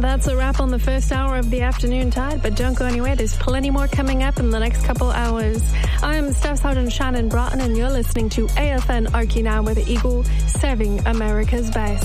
That's a wrap on the first hour of the Afternoon Tide, but don't go anywhere. There's plenty more coming up in the next couple hours. I'm Staff Sergeant Shannon Broughton, and you're listening to AFN Arky Now with the Eagle, serving America's best.